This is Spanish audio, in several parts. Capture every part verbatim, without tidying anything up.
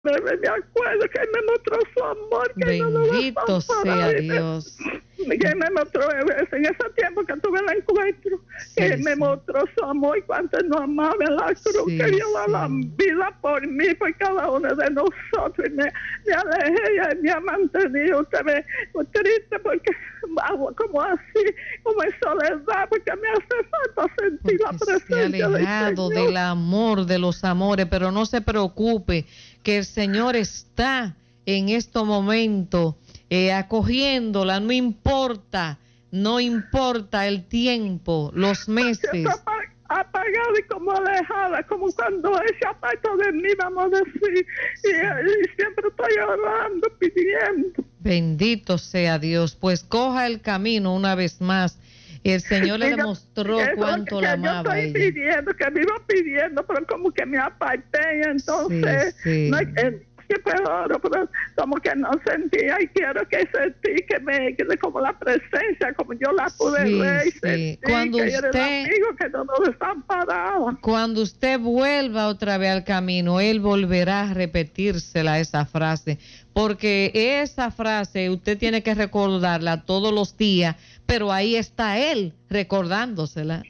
me acuerdo que Él me mostró su amor. Que Bendito no sea Dios. Que me mostró en ese tiempo que tuve el encuentro, Sí, que Él me sí. mostró su amor y cuánto Él nos amaba en la cruz, Sí, quería dar sí. la vida por mí, por cada uno de nosotros. Y me, me alejé y Él me ha mantenido. Usted me muy triste porque hago como así, como en soledad, porque me hace falta sentir Porque la se ha presencia del alejado Señor. del amor, de los amores, pero no se preocupe, que el Señor está en este momento eh, acogiéndola, no importa, no importa el tiempo, los Siempre meses. apa- apagada y como alejada, como cuando Él se aparta de mí, vamos a decir, y, y siempre estoy orando, pidiendo. Bendito sea Dios, pues coja el camino una vez más. El Señor le Y yo- demostró eso es lo cuánto que la yo amaba a estoy ella. pidiendo, que vivo pidiendo, pero como que me aparté y entonces, Sí, sí. no hay que, siempre oro, pero como que no sentía y quiero que sentí que me, que como la presencia, como yo la pude Sí, ver y sí. sentí Cuando que era el usted- amigo que no nos desamparaba. Cuando usted vuelva otra vez al camino, Él volverá a repetírsela esa frase, porque esa frase usted tiene que recordarla todos los días, pero ahí está Él recordándosela.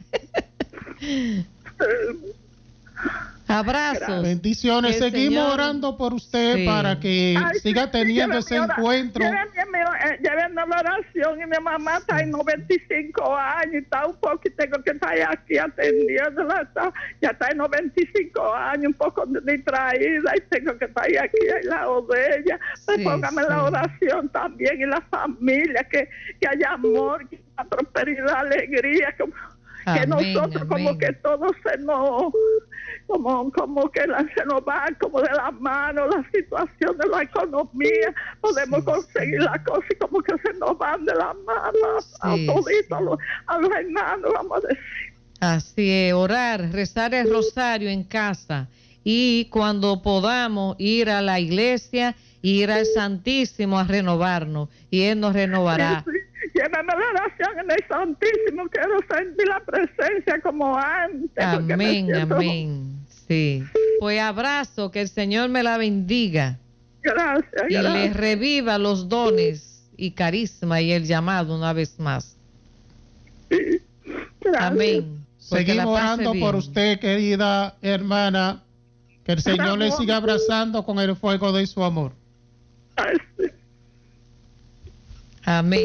Abrazos. Bendiciones. Que el Seguimos Señor- orando por usted Sí. para que Ay, siga sí, teniendo llévenme ese ora- encuentro. llévenme, eh, llévenme a la oración y mi mamá está en noventa y cinco años y está un poco y tengo que estar aquí atendiéndola. Está, ya está en noventa y cinco años, un poco distraída y tengo que estar aquí al lado de ella. Pues Sí, póngame sí. la oración también y la familia, que, que haya amor, que haya prosperidad, alegría, como, que Amén, nosotros como amén. que todo se nos como como que la, se nos va como de las manos la situación de la economía, podemos Sí, conseguir sí. las cosas y como que se nos van de las manos a, Sí, a toditos, sí. a, los, a los hermanos, vamos a decir. Así es, orar, rezar el rosario en casa y cuando podamos ir a la iglesia, ir al Santísimo a renovarnos y Él nos renovará. Sí, sí. Llévame la oración en el Santísimo, quiero sentir la presencia como antes. porque me Amén, siento- amén. Sí. Pues abrazo, que el Señor me la bendiga Gracias, y le gracias. reviva los dones y carisma y el llamado una vez más. Sí, gracias. Amén. Pues que la Seguimos pase orando bien. por usted, querida hermana. Que el Señor le siga abrazando con el fuego de su amor. Ay, sí. Amén.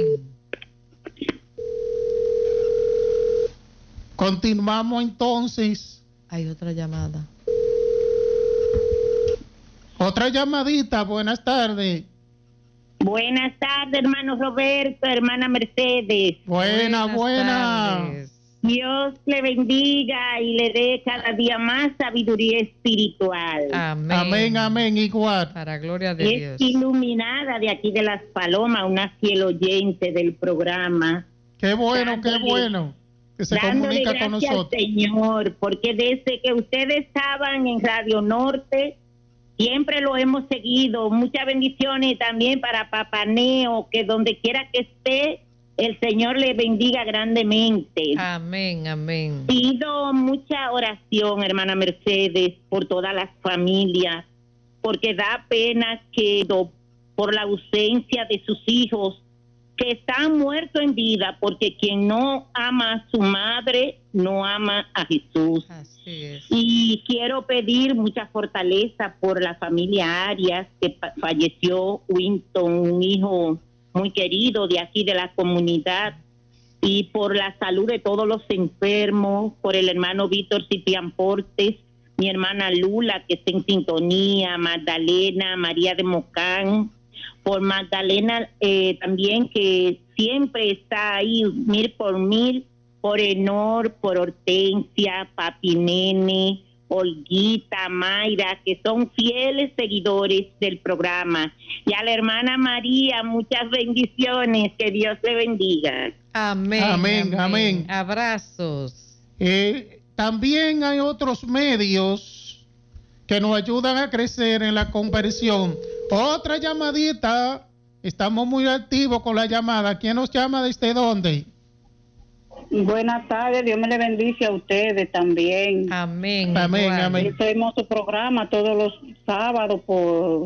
Continuamos entonces. Hay otra llamada. Otra llamadita. Buenas tardes. Buenas tardes, hermano Roberto, hermana Mercedes. Buena, Buenas buena. tardes. Dios le bendiga y le dé cada día más sabiduría espiritual. Amén. Amén, amén. Igual. Para gloria de Es Dios. iluminada de aquí de Las Palomas, una fiel oyente del programa. Qué bueno, qué Dándole- bueno. Que se Dándole comunica gracias con nosotros. al Señor, porque desde que ustedes estaban en Radio Norte, siempre lo hemos seguido. Muchas bendiciones también para Papaneo, que donde quiera que esté, el Señor le bendiga grandemente. Amén, amén. Pido mucha oración, hermana Mercedes, por todas las familias, porque da pena que do- por la ausencia de sus hijos, que están muertos en vida, porque quien no ama a su madre, no ama a Jesús. Así es. Y quiero pedir mucha fortaleza por la familia Arias, que pa- falleció Winton, un hijo muy querido de aquí de la comunidad, y por la salud de todos los enfermos, por el hermano Víctor Ciprián Portes, mi hermana Lula, que está en sintonía, Magdalena, María de Mocán, por Magdalena eh, también, que siempre está ahí mil por mil, por Enor, por Hortensia, Papi Nene, Olguita, Mayra, que son fieles seguidores del programa. Y a la hermana María, muchas bendiciones, que Dios le bendiga. Amén, Amén, amén. Abrazos. Eh, también hay otros medios que nos ayudan a crecer en la conversión. Otra llamadita. Estamos muy activos con la llamada. ¿Quién nos llama desde dónde? Buenas tardes, Dios me le bendice a ustedes también. Amén. Amén, igual. amén. Este hermoso programa todos los sábados por